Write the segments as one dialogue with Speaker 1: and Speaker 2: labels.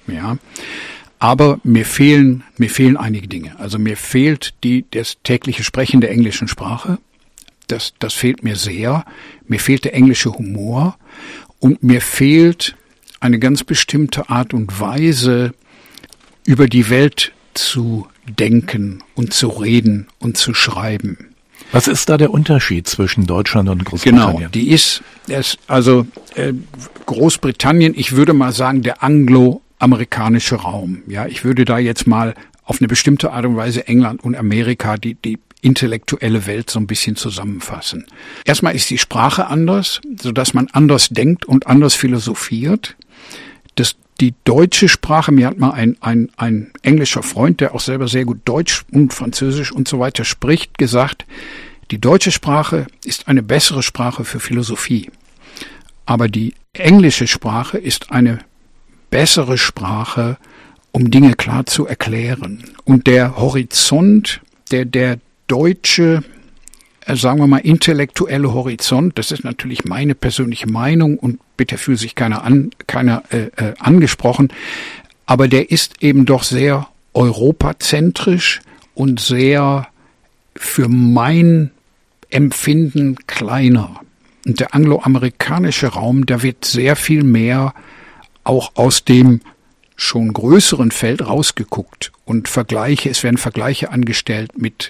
Speaker 1: ja. Aber mir fehlen einige Dinge. Also mir fehlt das tägliche Sprechen der englischen Sprache. Das fehlt mir sehr. Mir fehlt der englische Humor. Und mir fehlt eine ganz bestimmte Art und Weise, über die Welt zu denken und zu reden und zu schreiben.
Speaker 2: Was ist da der Unterschied zwischen Deutschland und Großbritannien?
Speaker 1: Genau, Großbritannien, ich würde mal sagen, der angloamerikanische Raum. Ja, ich würde da jetzt mal auf eine bestimmte Art und Weise England und Amerika, die intellektuelle Welt so ein bisschen zusammenfassen. Erstmal ist die Sprache anders, sodass man anders denkt und anders philosophiert. Die deutsche Sprache, mir hat mal ein englischer Freund, der auch selber sehr gut Deutsch und Französisch und so weiter spricht, gesagt, die deutsche Sprache ist eine bessere Sprache für Philosophie. Aber die englische Sprache ist eine bessere Sprache, um Dinge klar zu erklären. Und der Horizont, der deutsche, sagen wir mal, intellektuelle Horizont, das ist natürlich meine persönliche Meinung und bitte fühlt sich keiner angesprochen, aber der ist eben doch sehr europazentrisch und sehr für mein Empfinden kleiner. Und der angloamerikanische Raum, da wird sehr viel mehr auch aus dem schon größeren Feld rausgeguckt und es werden Vergleiche angestellt mit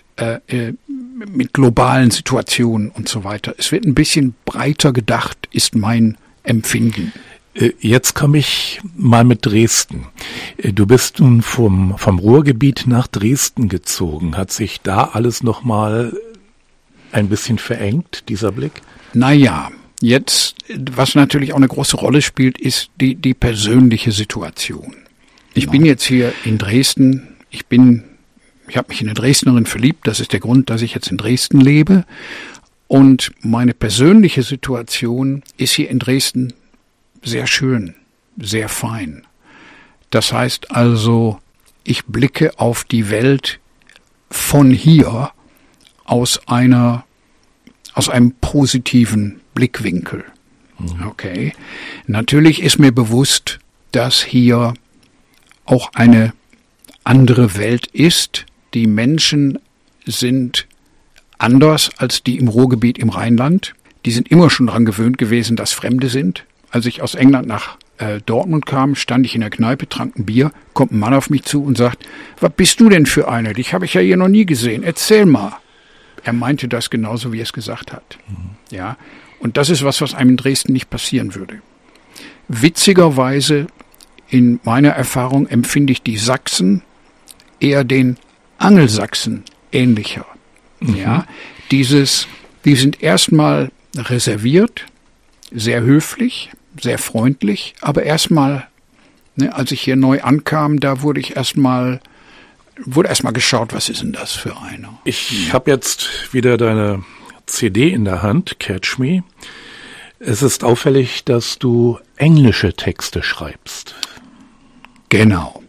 Speaker 1: globalen Situationen und so weiter. Es wird ein bisschen breiter gedacht, ist mein Empfinden.
Speaker 2: Jetzt komme ich mal mit Dresden. Du bist nun vom Ruhrgebiet nach Dresden gezogen. Hat sich da alles noch mal ein bisschen verengt, dieser Blick?
Speaker 1: Naja, jetzt, was natürlich auch eine große Rolle spielt, ist die persönliche Situation. Ich bin jetzt hier in Dresden. Ich habe mich in eine Dresdnerin verliebt. Das ist der Grund, dass ich jetzt in Dresden lebe. Und meine persönliche Situation ist hier in Dresden sehr schön, sehr fein. Das heißt also, ich blicke auf die Welt von hier aus einem positiven Blickwinkel. Okay. Natürlich ist mir bewusst, dass hier auch eine andere Welt ist. Die Menschen sind anders als die im Ruhrgebiet im Rheinland. Die sind immer schon daran gewöhnt gewesen, dass Fremde sind. Als ich aus England nach Dortmund kam, stand ich in der Kneipe, trank ein Bier, kommt ein Mann auf mich zu und sagt, was bist du denn für eine? Dich habe ich ja hier noch nie gesehen. Erzähl mal. Er meinte das genauso, wie er es gesagt hat. Ja. Und das ist was einem in Dresden nicht passieren würde. Witzigerweise, in meiner Erfahrung, empfinde ich die Sachsen eher den Angelsachsen ähnlicher. Ja, die sind erstmal reserviert, sehr höflich, sehr freundlich, aber erstmal, als ich hier neu ankam, da wurde erstmal geschaut, was ist denn das für einer?
Speaker 2: Ich habe jetzt wieder deine CD in der Hand, Catch Me. Es ist auffällig, dass du englische Texte schreibst.
Speaker 1: Genau.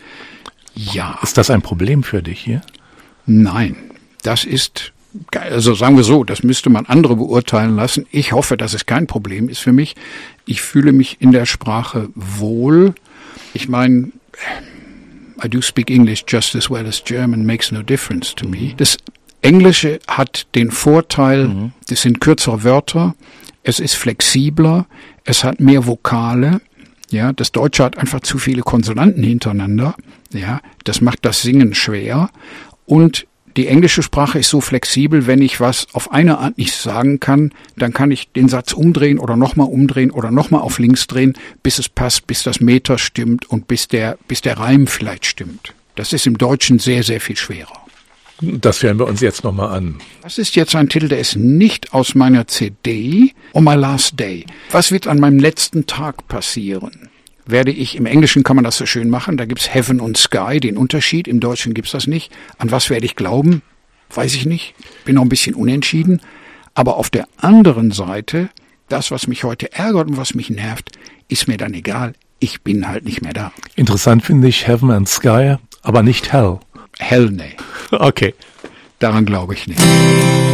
Speaker 1: Ja.
Speaker 2: Ist das ein Problem für dich hier?
Speaker 1: Nein. Das ist, also sagen wir so, das müsste man andere beurteilen lassen. Ich hoffe, dass es kein Problem ist für mich. Ich fühle mich in der Sprache wohl. Ich meine, I do speak English just as well as German, makes no difference to me. Das Englische hat den Vorteil, das sind kürzere Wörter, es ist flexibler, es hat mehr Vokale. Ja, das Deutsche hat einfach zu viele Konsonanten hintereinander. Ja, das macht das Singen schwer. Und die englische Sprache ist so flexibel, wenn ich was auf eine Art nicht sagen kann, dann kann ich den Satz umdrehen oder nochmal auf links drehen, bis es passt, bis das Meter stimmt und bis der Reim vielleicht stimmt. Das ist im Deutschen sehr, sehr viel schwerer.
Speaker 2: Das hören wir uns jetzt nochmal an.
Speaker 1: Das ist jetzt ein Titel, der ist nicht aus meiner CD, On My Last Day. Was wird an meinem letzten Tag passieren? Im Englischen kann man das so schön machen, da gibt's Heaven und Sky, den Unterschied, im Deutschen gibt's das nicht. An was werde ich glauben? Weiß ich nicht, bin noch ein bisschen unentschieden. Aber auf der anderen Seite, das, was mich heute ärgert und was mich nervt, ist mir dann egal, ich bin halt nicht mehr da.
Speaker 2: Interessant finde ich Heaven and Sky, aber nicht Hell.
Speaker 1: Hell, nee.
Speaker 2: Okay.
Speaker 1: Daran glaube ich nicht.